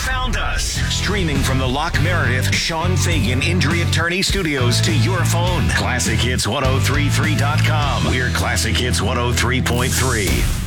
found us. Streaming from the Lock Meredith Sean Fagan Injury Attorney Studios to your phone. ClassicHits1033.com. We're Classic Hits 103.3.